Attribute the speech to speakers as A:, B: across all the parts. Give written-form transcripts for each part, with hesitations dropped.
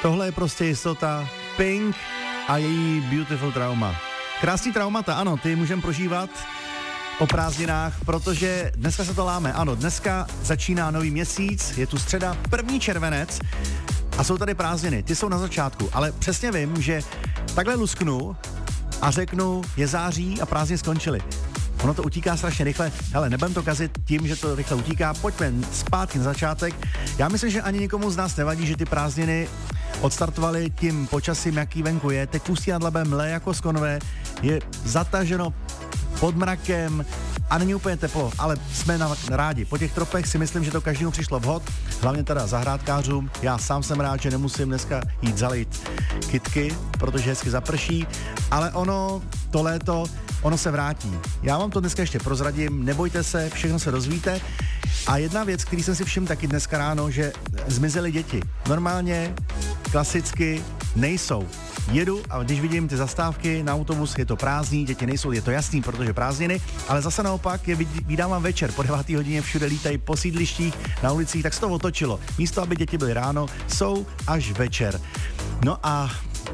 A: Tohle je prostě jistota. Pink a její Beautiful Trauma. Krásný traumata, ano, ty můžeme prožívat o prázdninách, protože dneska se to láme. Ano, dneska začíná nový měsíc, je tu středa, 1. červenec a jsou tady prázdniny. Ty jsou na začátku, ale přesně vím, že takhle lusknu a řeknu, je září a prázdniny skončily. Ono to utíká strašně rychle. Hele, nebudem to kazit tím, že to rychle utíká. Pojďme zpátky na začátek. Já myslím, že ani nikomu z nás nevadí, že ty prázdniny odstartovaly tím počasím, jaký venku je. Teď Ústí nad Labem mle jako z konve, je zataženo pod mrakem a není úplně teplo, ale jsme rádi. Po těch tropech si myslím, že to každému přišlo vhod, hlavně teda zahrádkářům. Já sám jsem rád, že nemusím dneska jít zalejt kytky, protože hezky zaprší, ale to léto, ono se vrátí. Já vám to dneska ještě prozradím, nebojte se, všechno se dozvíte. A jedna věc, který jsem si všiml taky dneska ráno, že zmizely děti. Normálně, klasicky nejsou. Jedu a když vidím ty zastávky na autobus, je to prázdný, děti nejsou, je to jasný, protože prázdniny, ale zase naopak je vydávám večer, po 9. hodině všude lítají po sídlištích, na ulicích, tak se to otočilo. Místo, aby děti byly ráno, jsou až večer. No a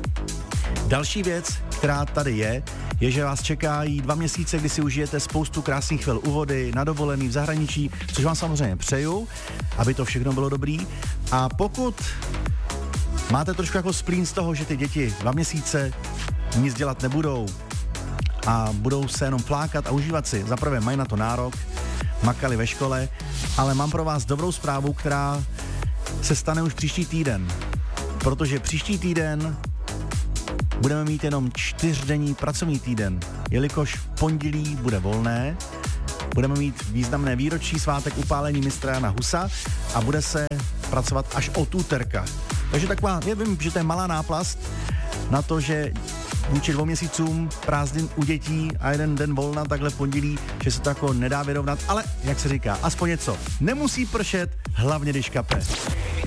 A: další věc, která tady je, že vás čekají 2 měsíce, kdy si užijete spoustu krásných chvil u vody, na dovolený v zahraničí, což vám samozřejmě přeju, aby to všechno bylo dobrý. A pokud máte trošku jako splín z toho, že ty děti 2 měsíce nic dělat nebudou a budou se jenom flákat a užívat si, zaprvé mají na to nárok, makali ve škole, ale mám pro vás dobrou zprávu, která se stane už příští týden, protože příští týden budeme mít jenom 4denní pracovní týden, jelikož v pondělí bude volné, budeme mít významné výročí svátek upálení mistra Jana Husa a bude se pracovat až od úterka. Takže taková, já vím, že to je malá náplast na to, že vůči 2 měsícům prázdnin u dětí a 1 den volna takhle v pondělí, že se to jako nedá vyrovnat, ale jak se říká, aspoň něco. Nemusí pršet, hlavně když kape.